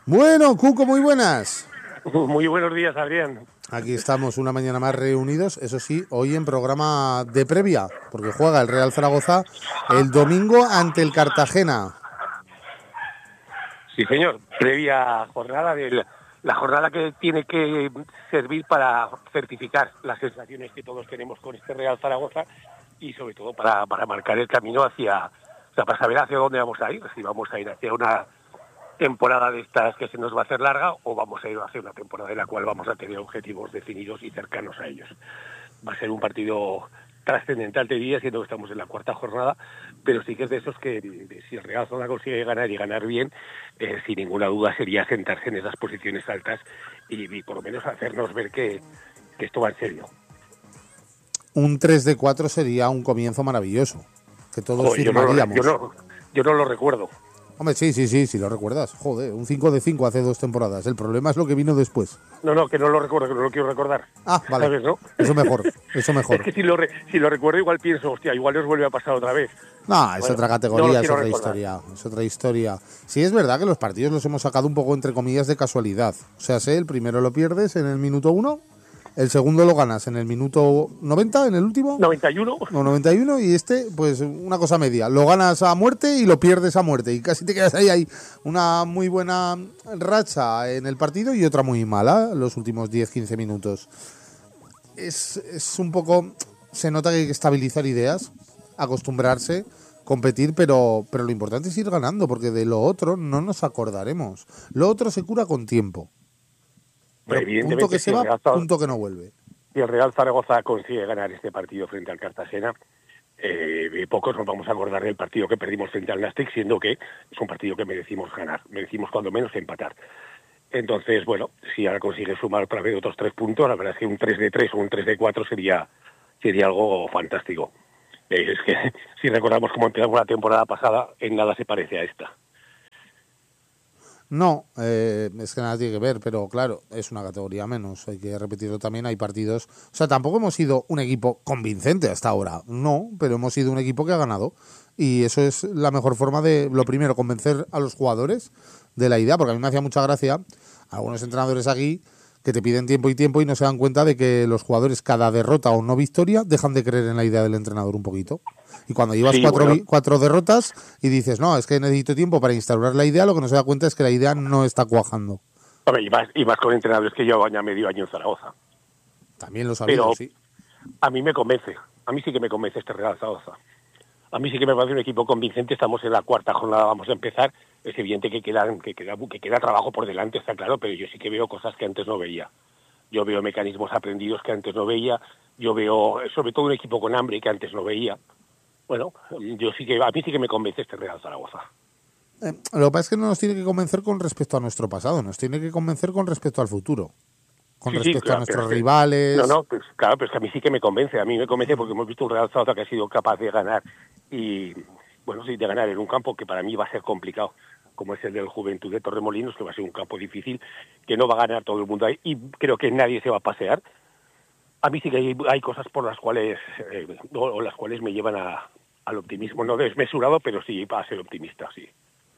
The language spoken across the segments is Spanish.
Bueno, Cuco, muy buenas. Muy buenos días, Adrián. Aquí estamos una mañana más reunidos, eso sí, hoy en programa de previa, porque juega el Real Zaragoza el domingo ante el Cartagena. Sí, señor. Previa jornada de la jornada que tiene que servir para certificar las sensaciones que todos tenemos con este Real Zaragoza y sobre todo para marcar el camino hacia, o sea, para saber hacia dónde vamos a ir, si vamos a ir hacia una temporada de estas que se nos va a hacer larga o vamos a ir hacia una temporada en la cual vamos a tener objetivos definidos y cercanos a ellos. Va a ser un partido trascendental, te diría, siendo que estamos en la cuarta jornada, pero sí que es de esos que si el Real Zaragoza consigue ganar y ganar bien, sin ninguna duda sería sentarse en esas posiciones altas y por lo menos hacernos ver que esto va en serio. Un 3-4 sería un comienzo maravilloso, que todos firmaríamos. Yo no lo recuerdo. Hombre, sí, lo recuerdas. Joder, un 5-5 hace 2 temporadas. El problema es lo que vino después. No, que no lo recuerdo, que no lo quiero recordar. Ah, vale. ¿Sabes, no? Eso mejor. Es que si lo recuerdo igual pienso, hostia, igual nos vuelve a pasar otra vez. No, es otra categoría, es otra historia. Sí, es verdad que los partidos los hemos sacado un poco entre comillas de casualidad. O sea, el primero lo pierdes en el minuto 1, el segundo lo ganas en el minuto 90, en el último. 91. No, 91 y pues una cosa media. Lo ganas a muerte y lo pierdes a muerte. Y casi te quedas ahí. Hay una muy buena racha en el partido y otra muy mala los últimos 10-15 minutos. Es un poco... Se nota que hay que estabilizar ideas, acostumbrarse, competir, pero lo importante es ir ganando, porque de lo otro no nos acordaremos. Lo otro se cura con tiempo. Punto que se va, punto que no vuelve. Si el Real Zaragoza consigue ganar este partido frente al Cartagena, pocos nos vamos a acordar del partido que perdimos frente al Nàstic, siendo que es un partido que merecimos ganar, merecimos cuando menos empatar. Entonces, bueno, si ahora consigue sumar otra vez otros 3 puntos, la verdad es que un 3-3 o un 3-4 sería algo fantástico. Es que si recordamos cómo empezamos la temporada pasada, en nada se parece a esta. No, es que nada tiene que ver, pero claro, es una categoría menos, hay que repetirlo también, hay partidos, o sea, tampoco hemos sido un equipo convincente hasta ahora, no, pero hemos sido un equipo que ha ganado y eso es la mejor forma de, lo primero, convencer a los jugadores de la idea, porque a mí me hacía mucha gracia algunos entrenadores aquí que te piden tiempo y no se dan cuenta de que los jugadores cada derrota o no victoria dejan de creer en la idea del entrenador un poquito. Y cuando llevas cuatro derrotas y dices, no, es que necesito tiempo para instaurar la idea, lo que no se da cuenta es que la idea no está cuajando. Hombre, y más con entrenadores que llevan ya medio año en Zaragoza. También lo sabía, sí. A mí me convence, a mí sí que me convence este Real Zaragoza. A mí sí que me parece un equipo convincente, estamos en la cuarta jornada, vamos a empezar. Es evidente que queda trabajo por delante, está claro, pero yo sí que veo cosas que antes no veía. Yo veo mecanismos aprendidos que antes no veía, yo veo sobre todo un equipo con hambre que antes no veía. Bueno, a mí sí que me convence este Real Zaragoza. Lo que pasa es que no nos tiene que convencer con respecto a nuestro pasado, nos tiene que convencer con respecto al futuro. Con respecto a nuestros rivales. Pues claro, pero es que a mí sí que me convence. A mí me convence porque hemos visto un Real Zaragoza que ha sido capaz de ganar y, bueno, sí, de ganar en un campo que para mí va a ser complicado, como es el del Juventud de Torremolinos, que va a ser un campo difícil, que no va a ganar todo el mundo ahí y creo que nadie se va a pasear. A mí sí que hay cosas por las cuales las cuales me llevan al optimismo, no desmesurado, pero sí a ser optimista, sí.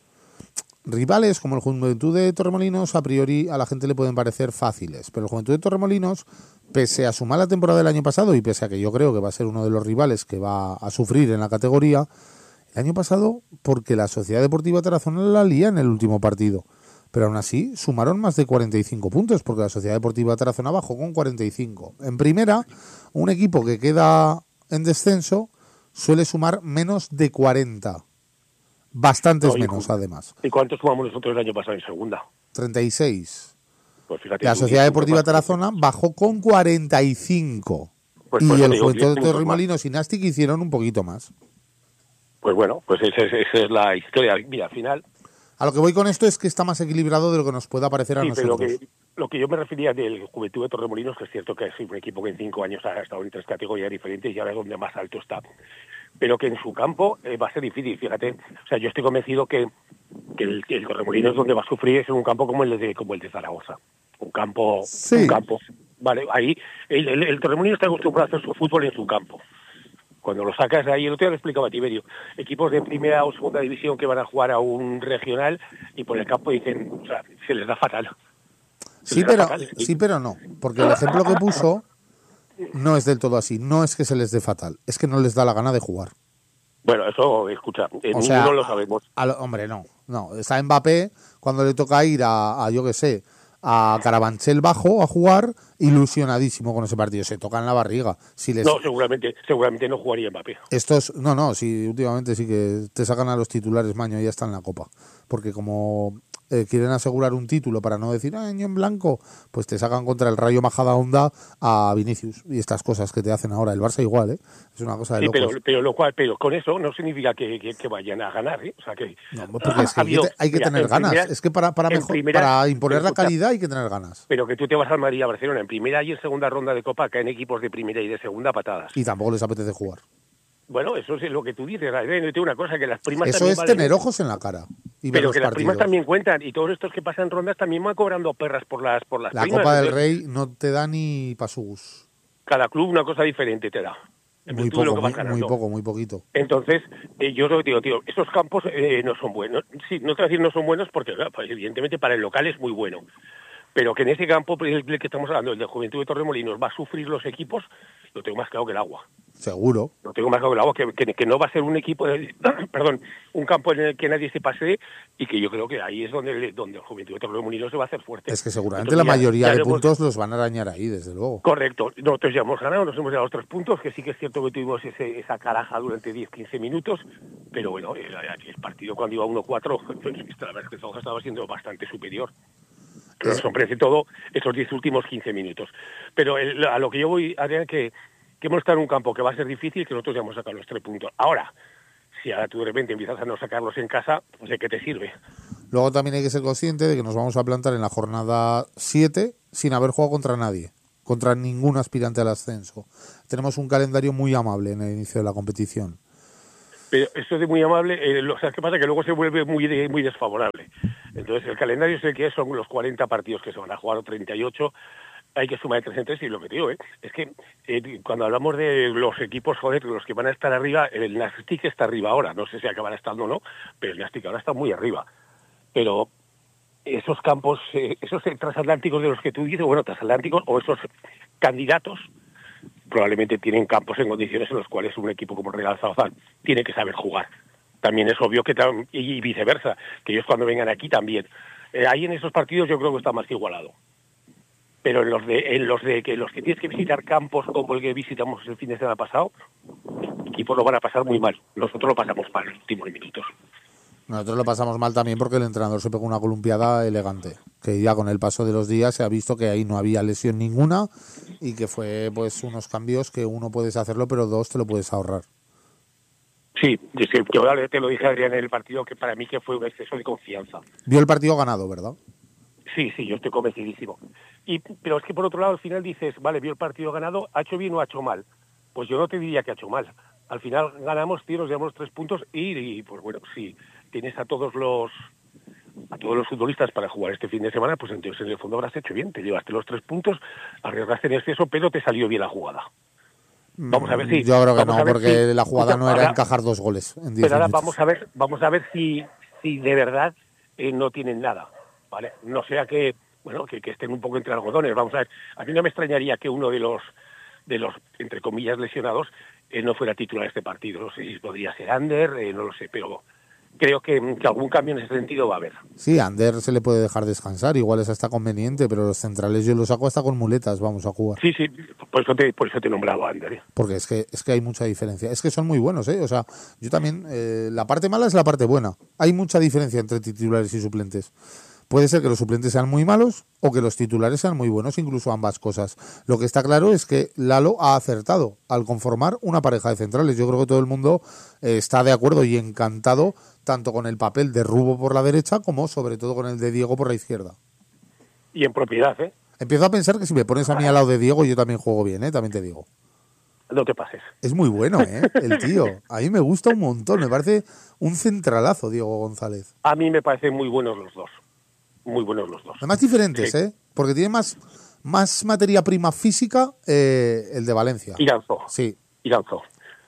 Rivales como el Juventud de Torremolinos a priori a la gente le pueden parecer fáciles, pero el Juventud de Torremolinos, pese a su mala temporada del año pasado y pese a que yo creo que va a ser uno de los rivales que va a sufrir en la categoría, el año pasado porque la Sociedad Deportiva Tarazona la lía en el último partido, pero aún así sumaron más de 45 puntos porque la Sociedad Deportiva Tarazona bajó con 45. En primera, un equipo que queda en descenso suele sumar menos de 40. Bastantes menos, además. ¿Y cuántos sumamos nosotros el año pasado en segunda? 36. Pues fíjate. La Sociedad Deportiva Tarazona bajó con 45. Y el Juventud de Torremolinos y Nàstic hicieron un poquito más. Pues bueno, pues esa es la historia. Mira, al final... A lo que voy con esto es que está más equilibrado de lo que nos pueda parecer a nosotros. Pero lo que yo me refería del Juventud de Torremolinos, que es cierto que es un equipo que en 5 años ha estado en 3 categorías diferentes y ahora es donde más alto está. Pero que en su campo va a ser difícil, fíjate. O sea, yo estoy convencido que el Torremolinos donde va a sufrir es en un campo como el de Zaragoza. Un campo... Vale, ahí el Torremolinos está acostumbrado a hacer su fútbol en su campo. Cuando lo sacas ahí, el otro día lo explicaba Tiberio, equipos de primera o segunda división que van a jugar a un regional y por el campo dicen, o sea, se les da fatal. Sí, pero no, porque el ejemplo que puso no es del todo así. No es que se les dé fatal, es que no les da la gana de jugar. Bueno, eso, escucha, O sea, ninguno lo sabemos. Hombre, no. Está Mbappé cuando le toca ir yo qué sé, a Carabanchel Bajo a jugar, ilusionadísimo con ese partido. Se toca en la barriga. No, seguramente no jugaría Mbappé. Sí, últimamente sí que te sacan a los titulares, maño, ya está en la Copa. Porque como quieren asegurar un título para no decir año en blanco, pues te sacan contra el Rayo Majadahonda a Vinicius y estas cosas que te hacen ahora. El Barça igual, ¿eh? Es una cosa de locos. Pero con eso no significa que vayan a ganar, ¿eh? O sea que no, porque es que hay que tener ganas. Es que para imponer la calidad hay que tener ganas. Pero que tú te vas al Madrid a Barcelona en primera y en segunda ronda de Copa, caen equipos de primera y de segunda patadas. Y tampoco les apetece jugar. Bueno, eso es lo que tú dices. Tengo una cosa, que las primas eso también es tener ojos en la cara. Y pero ver que los las primas también cuentan. Y todos estos que pasan rondas también van cobrando perras por las primas. La Copa del Rey no te da ni pasubus. Cada club una cosa diferente te da. Muy poco, muy poquito. Entonces, yo digo, tío, esos campos no son buenos. Sí, no te voy a decir no son buenos porque, pues, evidentemente, para el local es muy bueno. Pero que en ese campo el que estamos hablando, el de Juventud de Torremolinos, va a sufrir los equipos, lo tengo más claro que el agua. Seguro. Lo tengo más claro que el agua, que no va a ser un equipo, un campo en el que nadie se pase, y que yo creo que ahí es donde el Juventud de Torremolinos se va a hacer fuerte. Es que seguramente entonces, la mayoría de puntos los van a arañar ahí, desde luego. Correcto. Nosotros ya hemos ganado, nos hemos llevado los 3 puntos, que sí que es cierto que tuvimos esa caraja durante 10-15 minutos, pero bueno, el partido cuando iba 1-4, pues, la verdad es que Zaragoza estaba siendo bastante superior. Pero nos sorprende todo esos 10 últimos 15 minutos. Pero a lo que yo voy, Adrián, que hemos estado en un campo que va a ser difícil, que nosotros ya hemos sacado los 3 puntos. Ahora, si ahora tú de repente empiezas a no sacarlos en casa, pues ¿de qué te sirve? Luego también hay que ser consciente de que nos vamos a plantar en la jornada 7 sin haber jugado contra nadie, contra ningún aspirante al ascenso. Tenemos un calendario muy amable en el inicio de la competición. Pero eso de muy amable, ¿qué pasa? Que luego se vuelve muy desfavorable. Entonces, el calendario sé que son los 40 partidos que se van a jugar, o 38, hay que sumar de 3 en 3, y lo que digo, es que cuando hablamos de los equipos, los que van a estar arriba, el Nastic está arriba ahora, no sé si acabará estando o no, pero el Nastic ahora está muy arriba. Pero esos campos, esos transatlánticos de los que tú dices, transatlánticos, o esos candidatos, probablemente tienen campos en condiciones en los cuales un equipo como Real Zaragoza tiene que saber jugar. También es obvio que y viceversa, que ellos cuando vengan aquí también. Ahí en esos partidos yo creo que está más igualado. Pero en los que tienes que visitar campos como el que visitamos el fin de semana pasado, equipos lo van a pasar muy mal. Nosotros lo pasamos mal en los últimos minutos. Nosotros lo pasamos mal también porque el entrenador se pegó una columpiada elegante, que ya con el paso de los días se ha visto que ahí no había lesión ninguna y que fue pues unos cambios que uno puedes hacerlo, pero 2 te lo puedes ahorrar. Sí, yo te lo dije, Adrián, en el partido, que para mí que fue un exceso de confianza. Vio el partido ganado, ¿verdad? Sí, yo estoy convencidísimo. Pero es que por otro lado, al final dices, vale, vio el partido ganado, ¿ha hecho bien o ha hecho mal? Pues yo no te diría que ha hecho mal. Al final ganamos, tío, nos llevamos 3 puntos y pues bueno, sí, tienes a todos los futbolistas para jugar este fin de semana, pues entonces en el fondo habrás hecho bien, te llevaste los 3 puntos, arriesgaste en exceso, pero te salió bien la jugada. Vamos a ver si... Yo creo que no, porque la jugada no era encajar 2 goles en 10 minutos. Pero ahora vamos a ver si de verdad no tienen nada, ¿vale? No sea que estén un poco entre algodones. Vamos a ver, a mí no me extrañaría que uno de los entre comillas lesionados no fuera titular de este partido. No sé si podría ser Ander, no lo sé, pero creo que algún cambio en ese sentido va a haber. Sí, a Ander se le puede dejar descansar, igual es hasta conveniente, pero los centrales yo los saco hasta con muletas, vamos a jugar. Sí, por eso te nombraba Ander. Porque es que hay mucha diferencia. Es que son muy buenos, ¿eh? O sea, yo también, la parte mala es la parte buena. Hay mucha diferencia entre titulares y suplentes. Puede ser que los suplentes sean muy malos o que los titulares sean muy buenos, incluso ambas cosas. Lo que está claro es que Lalo ha acertado al conformar una pareja de centrales. Yo creo que todo el mundo está de acuerdo y encantado tanto con el papel de Rubo por la derecha como sobre todo con el de Diego por la izquierda. Y en propiedad, ¿eh? Empiezo a pensar que si me pones a mí al lado de Diego yo también juego bien, también te digo. No te pases. Es muy bueno, el tío. A mí me gusta un montón, me parece un centralazo Diego González. A mí me parecen muy buenos los dos. Muy buenos los dos. Además diferentes, sí. Porque tiene más materia prima física el de Valencia. Iranzo. Sí. Iranzo.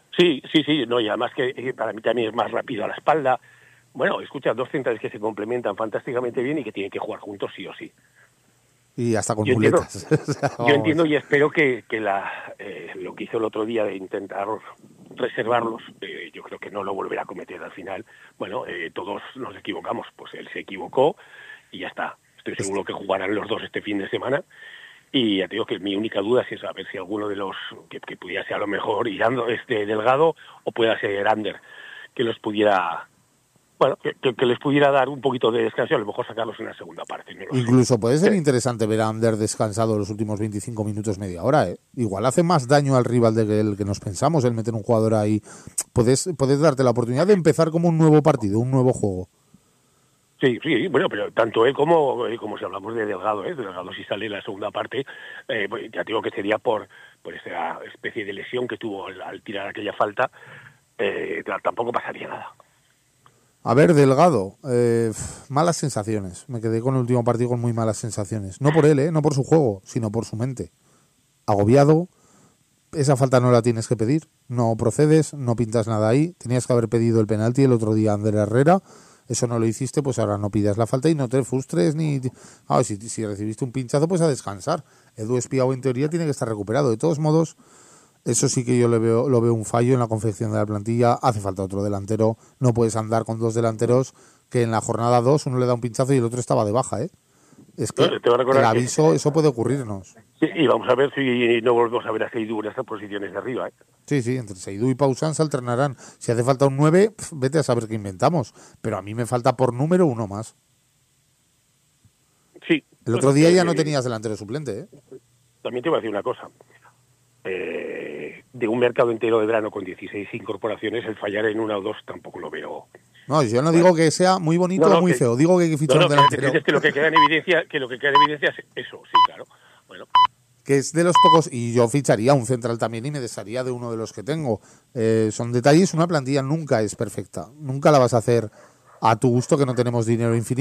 Sí, sí, sí, no, y además que para mí también es más rápido a la espalda. Bueno, escucha, dos centrales que se complementan fantásticamente bien y que tienen que jugar juntos sí o sí. Y hasta con Yo entiendo, muletas. O sea, yo entiendo vamos. y espero que lo que hizo el otro día de intentar reservarlos, yo creo que no lo volverá a cometer al final. Bueno, todos nos equivocamos, pues él se equivocó y ya está. Estoy seguro que jugarán los dos este fin de semana. Y ya te digo que mi única duda es a ver si alguno de los que pudiera ser a lo mejor Irando, Delgado, o pueda ser Ander, que los pudiera, bueno, que les pudiera dar un poquito de descanso, a lo mejor sacarlos en la segunda parte, no lo sé. Incluso puede ser interesante ver a Ander descansado los últimos 25 minutos, media hora, ¿eh? Igual hace más daño al rival del que nos pensamos el meter un jugador ahí. Puedes darte la oportunidad de empezar como un nuevo partido, un nuevo juego. Sí, sí, bueno, pero tanto él como si hablamos de Delgado, Delgado si sale en la segunda parte, pues ya digo que sería por esa especie de lesión que tuvo al tirar aquella falta, tampoco pasaría nada. A ver, Delgado, malas sensaciones. Me quedé con el último partido con muy malas sensaciones. No por él, no por su juego, sino por su mente. Agobiado, esa falta no la tienes que pedir. No procedes, no pintas nada ahí. Tenías que haber pedido el penalti el otro día a Ander Herrera. Eso no lo hiciste, pues ahora no pidas la falta y no te frustres ni... si recibiste un pinchazo, pues a descansar. Edu Espiao en teoría tiene que estar recuperado. De todos modos, eso sí que yo lo veo un fallo en la confección de la plantilla. Hace falta otro delantero. No puedes andar con dos delanteros que en la jornada 2 uno le da un pinchazo y el otro estaba de baja, ¿eh? Es que Te voy a recordar el aviso, eso puede ocurrirnos. sí, y vamos a ver si no volvemos a ver a Seydou en estas posiciones de arriba, ¿eh? Sí, entre Seydou y Pausán se alternarán. Si hace falta un 9, vete a saber qué inventamos. Pero a mí me falta por número uno más. Sí. El otro día ya no tenías delantero suplente, ¿eh? También te voy a decir una cosa. De un mercado entero de verano con 16 incorporaciones, el fallar en una o dos tampoco lo veo. No, yo no digo que sea muy bonito o muy feo. Digo que hay que fichar un delantero. Es que lo que queda en evidencia, es eso, sí, claro. Bueno. Que es de los pocos, y yo ficharía un central también y me desharía de uno de los que tengo. Son detalles, una plantilla nunca es perfecta. Nunca la vas a hacer a tu gusto, que no tenemos dinero infinito.